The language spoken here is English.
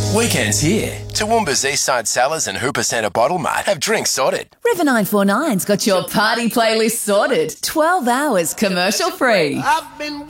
Weekends here. Toowoomba's Eastside Cellars and Hooper Centre Bottle Mart have drinks sorted. River 949's got your party playlist sorted. 12 hours commercial free. I've been